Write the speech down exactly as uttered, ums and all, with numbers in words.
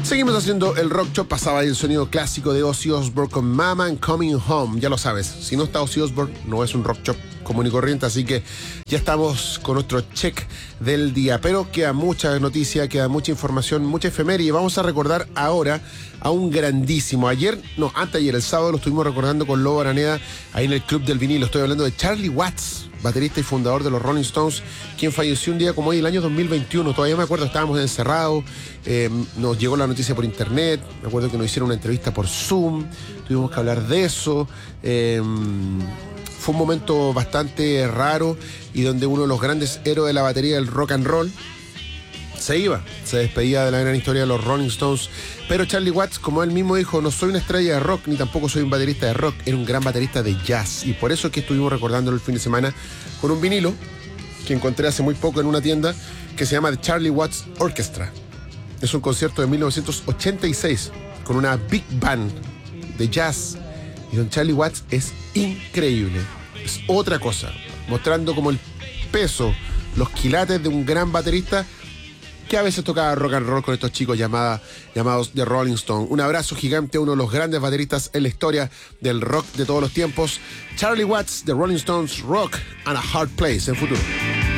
Seguimos haciendo el Rock Shop. Pasaba ahí el sonido clásico de Ozzy Osbourne con Mama and Coming Home. Ya lo sabes, si no está Ozzy Osbourne, no es un Rock Shop común y corriente. Así que ya estamos con nuestro check del día. Pero queda mucha noticia, queda mucha información, mucha efeméride. Y vamos a recordar ahora a un grandísimo. Ayer, no, anteayer, el sábado lo estuvimos recordando con Lobo Araneda ahí en el Club del Vinilo. Estoy hablando de Charlie Watts, baterista y fundador de los Rolling Stones, quien falleció un día como hoy, el año dos mil veintiuno. Todavía me acuerdo, estábamos encerrados, eh, nos llegó la noticia por internet, me acuerdo que nos hicieron una entrevista por Zoom, tuvimos que hablar de eso. Eh, fue un momento bastante raro y donde uno de los grandes héroes de la batería del rock and roll se iba, se despedía de la gran historia de los Rolling Stones. Pero Charlie Watts, como él mismo dijo, no soy una estrella de rock, ni tampoco soy un baterista de rock, era un gran baterista de jazz. Y por eso es que estuvimos recordándolo el fin de semana con un vinilo que encontré hace muy poco en una tienda que se llama The Charlie Watts Orchestra. Es un concierto de mil novecientos ochenta y seis con una big band de jazz. Y don Charlie Watts es increíble, es otra cosa, mostrando como el peso, los quilates de un gran baterista que a veces tocaba rock and roll con estos chicos llamada, llamados The Rolling Stone. Un abrazo gigante a uno de los grandes bateristas en la historia del rock de todos los tiempos, Charlie Watts, The Rolling Stones, Rock and a Hard Place en futuro.